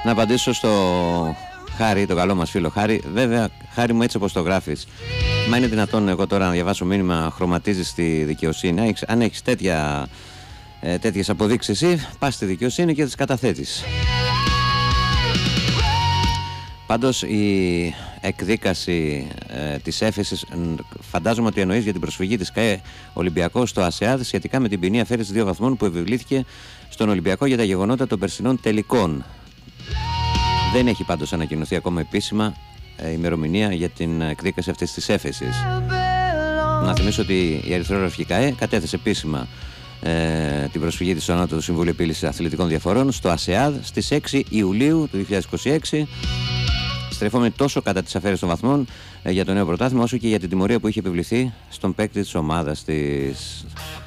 Να απαντήσω στο Χάρη, τον καλό μας φίλο Χάρη. Βέβαια, Χάρη μου, έτσι όπως το γράφεις, μα είναι δυνατόν εγώ τώρα να διαβάσω μήνυμα χρωματίζεις τη δικαιοσύνη? Αν έχεις τέτοιες αποδείξεις εσύ, πας στη δικαιοσύνη και τις καταθέτεις. Πάντως η εκδίκαση της έφεσης, φαντάζομαι ότι εννοείς για την προσφυγή της ΚΑΕ Ολυμπιακός στο ΑΣΕΑΔ σχετικά με την ποινή αφαίρεσης 2 βαθμών που επιβλήθηκε στον Ολυμπιακό για τα γεγονότα των περσινών τελικών. Δεν έχει πάντως ανακοινωθεί ακόμα επίσημα ημερομηνία για την εκδίκαση αυτής της έφεσης. Να θυμίσω ότι η Ερυθρόγραφη ΚΑΕ κατέθεσε επίσημα την προσφυγή της στο Ανώτατο Συμβούλιο Επίλυσης Αθλητικών Διαφορών στο ΑΣΕΑΔ στις 6 Ιουλίου του 2026, στρεφόμενη τόσο κατά της αφαίρεσης των βαθμών για το νέο πρωτάθλημα, όσο και για την τιμωρία που είχε επιβληθεί στον παίκτη της ομάδας της.